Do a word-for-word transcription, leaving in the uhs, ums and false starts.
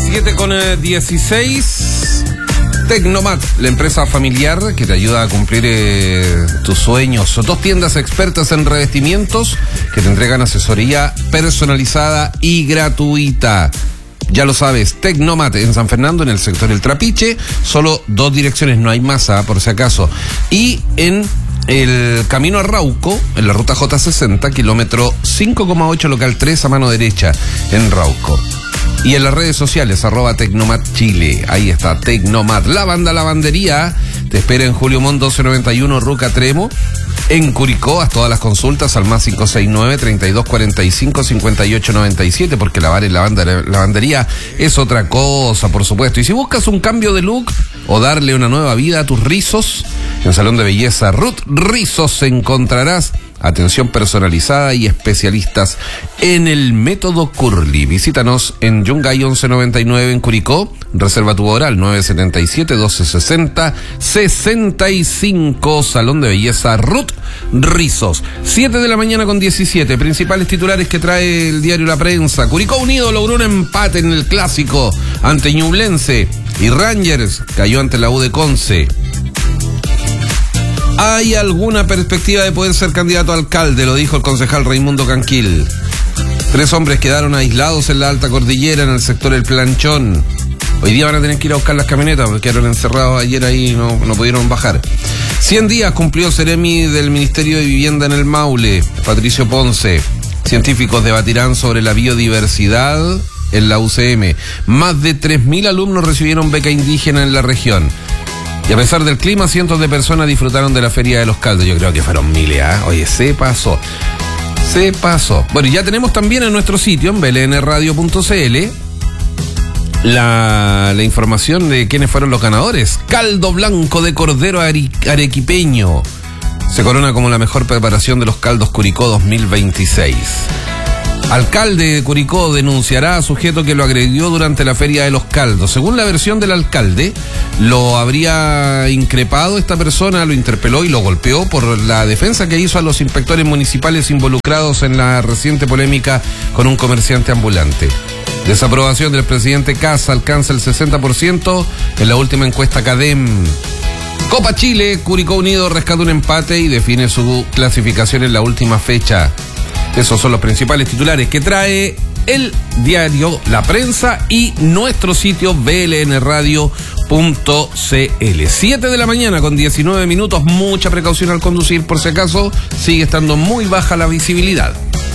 siete con dieciséis. Tecnomat, la empresa familiar que te ayuda a cumplir eh, tus sueños. Dos tiendas expertas en revestimientos que te entregan asesoría personalizada y gratuita. Ya lo sabes, Tecnomat en San Fernando, en el sector El Trapiche. Solo dos direcciones, no hay más, ¿eh? Por si acaso. Y en el camino a Rauco, en la ruta J sesenta, kilómetro cinco coma ocho, local tres, a mano derecha, en Rauco. Y en las redes sociales, arroba Tecnomat Chile. Ahí está, Tecnomat. La banda Lavandería te espera en Julio Montt doce noventa y uno, Ruca Tremo. En Curicó, haz todas las consultas al más cinco seis nueve, treinta y dos cuarenta y cinco, cincuenta y ocho noventa y siete, porque lavar en la lavandería es otra cosa, por supuesto. Y si buscas un cambio de look o darle una nueva vida a tus rizos, en Salón de Belleza Ruth Rizos encontrarás atención personalizada y especialistas en el método Curly. Visítanos en Yungay once noventa y nueve en Curicó. Reserva tu hora al nueve siete siete, doce sesenta, sesenta y cinco. Salón de Belleza Ruth Rizos. siete de la mañana con diecisiete. Principales titulares que trae el diario La Prensa. Curicó Unido logró un empate en el clásico ante Ñublense. Y Rangers cayó ante la U de Conce. ¿Hay alguna perspectiva de poder ser candidato a alcalde? Lo dijo el concejal Raimundo Canquil. Tres hombres quedaron aislados en la alta cordillera, en el sector El Planchón. Hoy día van a tener que ir a buscar las camionetas, porque quedaron encerrados ayer ahí y no, no pudieron bajar. cien días cumplió Seremi del Ministerio de Vivienda en el Maule, Patricio Ponce. Científicos debatirán sobre la biodiversidad en la U C M. Más de tres mil alumnos recibieron beca indígena en la región. Y a pesar del clima, cientos de personas disfrutaron de la Feria de los Caldos. Yo creo que fueron miles, ¿eh? Oye, se pasó. Se pasó. Bueno, y ya tenemos también en nuestro sitio, en b l n radio punto c l, la, la información de quiénes fueron los ganadores. Caldo blanco de cordero arequipeño se corona como la mejor preparación de los caldos Curicó dos mil veintiséis. Alcalde de Curicó denunciará a sujeto que lo agredió durante la Feria de los Caldos. Según la versión del alcalde, lo habría increpado esta persona, lo interpeló y lo golpeó por la defensa que hizo a los inspectores municipales involucrados en la reciente polémica con un comerciante ambulante. Desaprobación del presidente Kast alcanza el sesenta por ciento en la última encuesta CADEM. Copa Chile, Curicó Unido rescata un empate y define su clasificación en la última fecha. Esos son los principales titulares que trae el diario La Prensa y nuestro sitio b l n radio punto c l. siete de la mañana con diecinueve minutos. Mucha precaución al conducir, por si acaso sigue estando muy baja la visibilidad.